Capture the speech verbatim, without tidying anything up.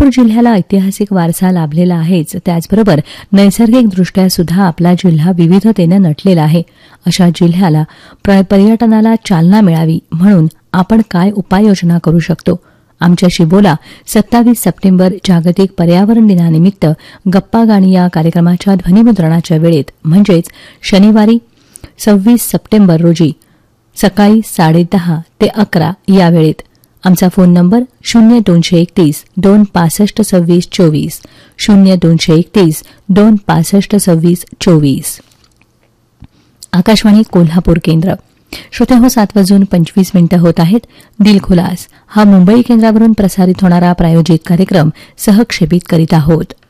जिल्ह्याला ऐतिहासिक वारसा लाभलेला आहेच, त्याचबरोबर नैसर्गिकदृष्ट्या सुद्धा आपला जिल्हा विविधतेनं नटलेला आहे. अशा जिल्ह्याला पर्यटनाला चालना मिळावी म्हणून आपण काय उपाययोजना करू शकतो? आमच्याशी बोला. सत्तावीस सप्टेंबर जागतिक पर्यावरण दिनानिमित्त गप्पा गाणी या कार्यक्रमाच्या ध्वनिमुद्रणाच्या वेळेत म्हणजेच शनिवारी सव्वीस सप्टेंबर रोजी सकाळी साडेदहा ते अकरा या वेळेत. आमचा फोन नंबर शून्य दोनशे एकतीस दोन पासष्ट सव्वीस चोवीस शून्य दोनशे एकतीस दोन पासष्ट सव्वीस चोवीस. आकाशवाणी कोल्हापूर केंद्र. श्रोते हो, सात वाजून पंचवीस मिनिटं होत आहेत. दिलखुलास हा मुंबई केंद्रावरून प्रसारित होणारा प्रायोजित कार्यक्रम सहक्षेपित करीत आहोत.